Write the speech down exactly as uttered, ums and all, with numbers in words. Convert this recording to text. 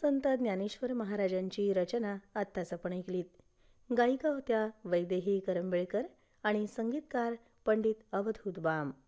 संत ज्ञानेश्वर महाराजांची रचना आत्ताच आपण ऐकलीत। गायिका होत्या वैदेही करंबेळकर आणि संगीतकार पंडित अवधूत बाम।